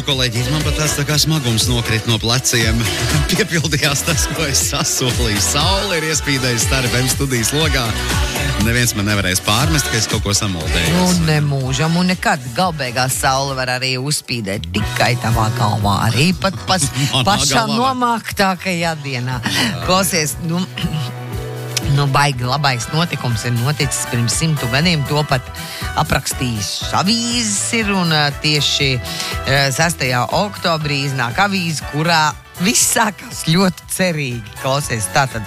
kolēģi, man pat tā kā smagums nokrīt no pleciem. Piepildījās tas, ko es sasolīju. Saule ir iespīdējusi Starp studijas logā. Neviens man nevarēs pārmest, ka es kaut ko samoldēju. Nu, nemūžam, un nekad galbeigās saule var arī uzspīdēt tikai tavā galvā, arī pat pašā nomāktākajā dienā. Klausies, baigi labais notikums ir noticis pirms 100 gadiem, to pat aprakstījis avīzes ir, un tieši 6. oktobrī iznāk avīze, kurā viss sākās ļoti cerīgi. Klausies, tātad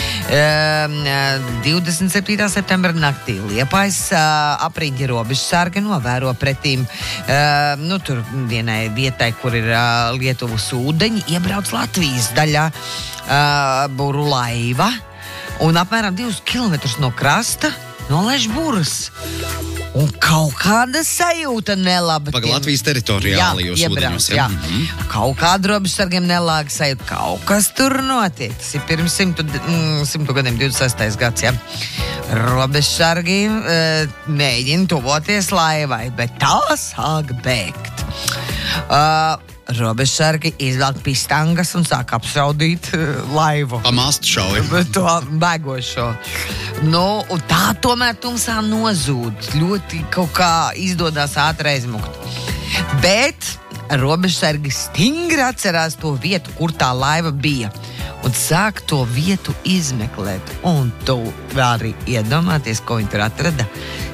27. septembra naktī Liepājas apriņķa robežsargi novēro pretīm tur vienai vietai, kur ir Lietuvas ūdeņi, iebrauc Latvijas daļā buru laiva, un apmēram 2 kilometrus no krasta nolaiž buras. Un kaut kāda sajūta nelaba. Paga Latvijas teritoriālajos ūdeņos. Jā. Kaut kāda robežsargiem nelāga sajūta. Kaut kas tur notiek. Tas ir pirms 100 gadiem, 26. gads, jā. Robežsargi mēģina tuvoties laivai, bet tā sāk bēgt. Robežsargi izvelk pistangas un sāk apšaudīt laivu. Pa mastu šauju. To bēgošo. Un tā tomēr tumsā nozūd. Ļoti kaut kā izdodās ātri aizmukt. Bet robežsargi stingri atcerās to vietu, kur tā laiva bija. Un sāk to vietu izmeklēt. Un tu vari iedomāties, ko viņi tur atrada.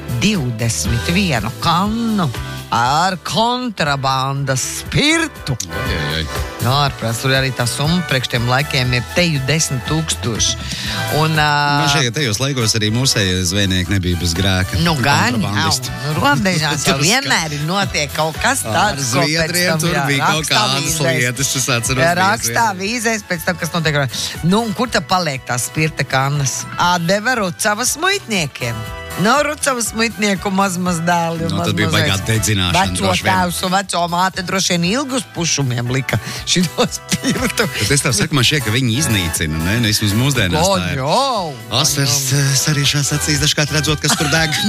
21 kannu ar kontrabandas spirtu. Ārprāt, tur arī tā summa priekš tiem laikiem ir teju 10 000. Man šeit tajos laikos arī mūsējie zvejnieki nebija bez grēka. Gan, robežās jau vienmēr notiek kaut kas tāds, ko Zviedriem tur bija kaut kādas lietas, es atceros. Rakstā vīzēs pēc tam, kas notiek. Un kur ta paliek tās spirta kannas? Deva Rucavas muitniekiem. Rucavas muitnieku maz dēli. Tad bija baigāt dedzināšana. Veco tēvs un veco māte droši vien ilgus pušumiem lika šito spirtu. Bet es tev saku, man šķiet, ka viņi iznīcina, ne? Vismaz mūsdienās tā ir. Asars arī šās acīs dažkārt redzot, kas tur deg.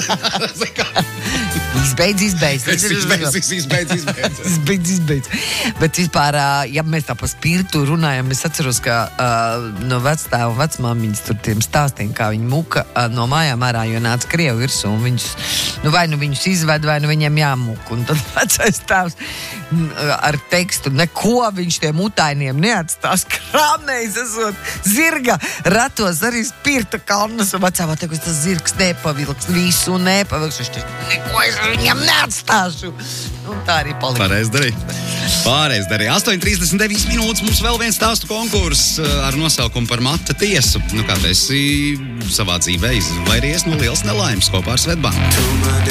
Izbeidz. Bet vispār, ja mēs tā pa spirtu runājam, es atceros, ka no vectēva un vecmāmiņas tur tiem stāstiem, kā viņi muka no mājām ārā, jo nāca Krievu virsū, un viņus, vai nu viņus izved, vai nu viņiem jāmuka. Un tad vecais tēvs ar tekstu, neko viņš tiem mutainiem neatstās, krāmējis esot zirga ratos arī spirta kalnas, un vecāvā teikus, tas zirgs nepavilks, visu nepavilks, viņš teiks, neko es viņam neatstāšu. Un tā arī palika. Pārreiz darīja. 8:39 minūtes, mums vēl viens stāstu konkurss ar nosaukumu par mata tiesu. Kā tu esi savā dzīvē izvairījies no lielas nelaimes kopā ar Svetbanku?